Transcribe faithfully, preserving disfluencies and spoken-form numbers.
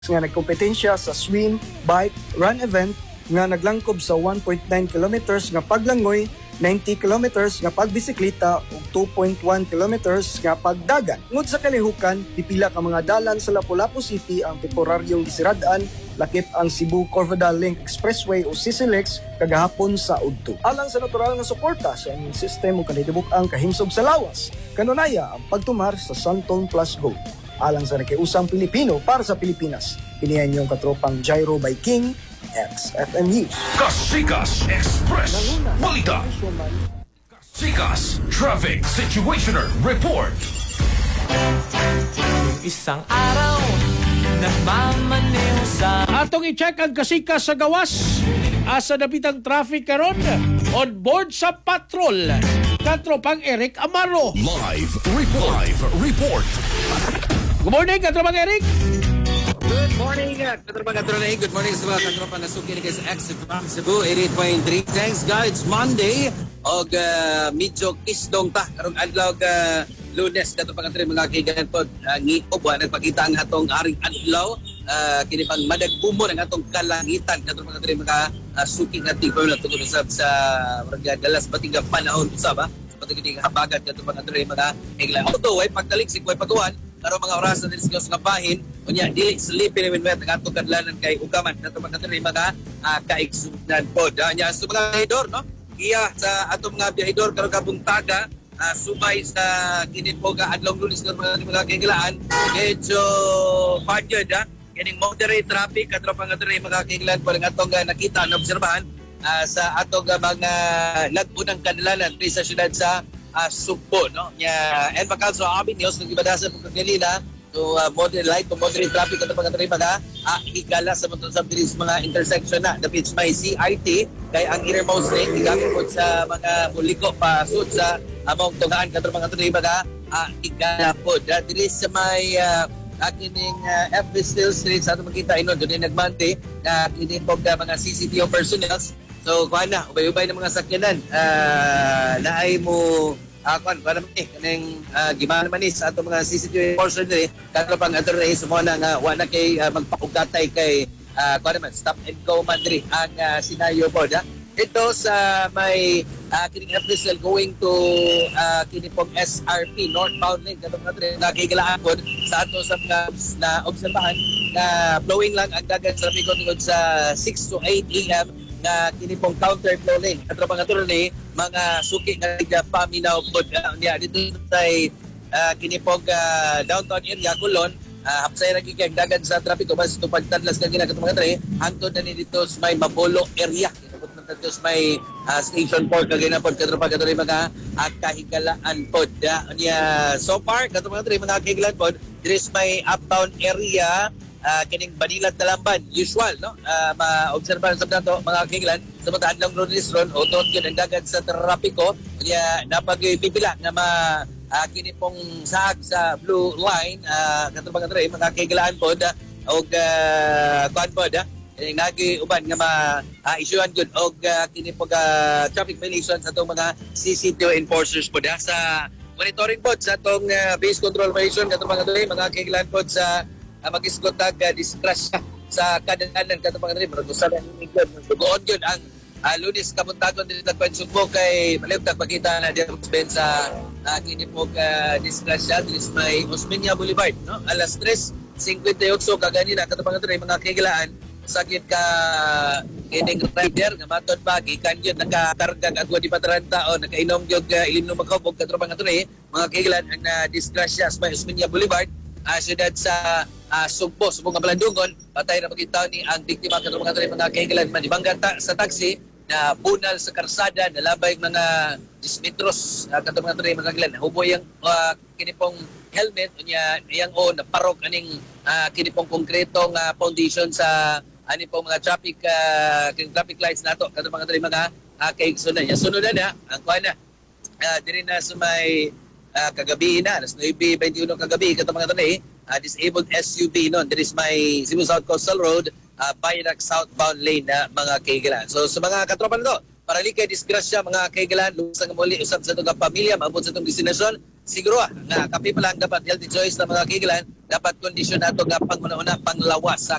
nga nagkompetensya sa swim, bike, run event nga naglangkob sa one point nine kilometers nga paglangoy, ninety kilometers nga pagbisikleta ug two point one kilometers nga pagdagan. Ngud sa kalihukan, pipila ka mga dalan sa Lapu-Lapu City ang temporaryong gisirad-an lakip ang Cebu-Corvadal Link Expressway o C C L E X kagahapon sa udto. Alang sa natural nga suporta sa immune system ug kanitibuk ang kahimsog sa lawas, kanunaya ang pagtumar sa Santon Plus Go. Alang sa nakiusang Pilipino para sa Pilipinas, pilihan niyong katropang Gyro by King X F M News. Kasikas Express Balita. Kasikas Traffic Situationer Report. Isang araw nagmamaneho sa atong i-check ang kasikas sa gawas. Asa napitang traffic karon on board sa patrol. Katropang Eric Amaro. Live report. Live report. Good morning, Katropang Eric. Good morning, Katropang Katropang. Good morning sa mga Katropang nasuki ni sa X from Cebu eighty-eight point three. Thanks guys, Monday og uh, medyo kisdong ta karong adlaw ka Lunes Katropang Katropang mga kaibigan po uh, ngiob wa nagpakita ang atong aring adlaw uh, kini pang madagbumo ang atong kalangitan Katropang Katropang mga uh, suki nga tipo na tungod usab sa mga dalas batinga panahon usab ha patigid habagat Katropang Katropang mga kaibigan. Although way pagtalik sig way patuan pero mga oras na din sa bahin unya dili sleepy namin met ang atong kadlanan kay ugaman nato magkatri mga uh, kaigsunan pod nya sa mga biyahedor no iya sa atong mga biyahedor karon kabuntaga uh, sumay sa kini po ka adlaw Lunes ng mga mga kaigilaan medyo budget ha kining moderate traffic katro pangatri mga kaigilaan pa lang atong uh, nakita na obserbahan uh, sa atong uh, mga nag-unang kadlanan sa syudad sa Uh, Sugbo, no? Nya and Bacalzo Avenues ng ibadasan ng Pagkalila to uh, moderate light to moderate traffic at pagkatari mga uh, higala sa mga subdivisions mga intersection na dapat may C I T kay ang innermost lane higamit po sa mga muliko pa sud sa among tungaan katong mga tari mga uh, higala po dili sa may uh, akining uh, F B Still Street sa atong makita inon doon nagmante na kini po mga C C T O personnels. So, kuha na, ubay-ubay ng mga sakyanan. Uh, naay mo, uh, kuha na naman eh, kaneng uh, gimana man eh, sa atong mga C C T V portion nila, katro pang atong na sumuna na nga, wala kay uh, magpakugatay kay, uh, kuha naman, stop and go mandri ang uh, scenario po, ha? Ito sa may uh, kining F S L going to uh, kining pong S R P, northbound lane, katong natin, nakikilaan po sa ato sa mga na obserbahan na flowing lang ang dagat sa traffic tungod sa six to eight A M na kini pong counter flow lane at mga tulo ni mga suki nga paminaw pod uh, niya dito sa uh, kini pong uh, downtown area Colon uh, hapsay ra gigay dagan sa trapiko mas tupad tadlas kag gina mga tre hangtod na ni dito sa may Mabolo area kinabot man dito sa may uh, station four kag gina pod katro pag katro mga at kahigalaan pod uh, niya so far katro mga tre mga kahigalaan pod diri sa may uptown area. Uh, kining Banilan Talamban, usual, no? Uh, ma-obserbahan sa nato mga kaigilan sa mga adlang Lunes ron, o doon yun ang dagat sa trapiko, kaya napag-pipila na ma uh, kini pong saag sa blue line, uh, katulad mga mga kaigilaan po, da, o uh, kuhan po, da, eh, nagi-uban nga ma-issuean uh, yun, o uh, kini pong uh, traffic violations sa itong mga C C T O enforcers po, da, sa monitoring po sa itong uh, base control violation, katulad mga mga kaigilaan po sa Uh, mag-isgot ag uh, disgrasya sa kadalanan katong mga rin mag-usalan ni Miguel dugoon yun ang uh, Lunes kapuntagon din nagpan Sugbo kay malibtag pakita na diyan sa uh, kini po ka uh, disgrasya din may Osmeña Boulevard no alas tres fifty-eight kaganina katong mga rin mga kaigilaan sakit ka kining rider nga maton pa gikan yun nakakarga agwa di patranta o nakainom gyud uh, ilimnom makabog katong mga rin mga kaigilaan ang uh, disgrasya sa Osmeña Boulevard uh, syudad sa Uh, Sugbo, Sugbo nga Balandungon, patay na makita ni ang biktima katong mga mga kahigalan man ibangga ta- sa taxi na bunal sa karsada, nalabay mga dismetros uh, katong mga mga kahigalan. Huboy ang uh, kinipong helmet unya iyang o naparok aning uh, kinipong konkretong uh, foundation sa ani pong mga traffic uh, traffic lights nato katong mga mga uh, kaigsunan. Ya sunod na ang kuha na uh, diri na sa may uh, kagabi na alas nine twenty-one kagabi katong mga tunay Uh, disabled S U V noon. There is my Cebu South Coastal Road, uh, Bayrak southbound lane na mga kaigilan. So sa mga katropa na to, para li kay disgrasya mga kaigilan, lusang muli usap sa itong pamilya, maabot sa itong destinasyon, siguro nga kapi pa lang dapat healthy choice ng mga kaigilan dapat kondisyon nato nga panguna-una panglawas sa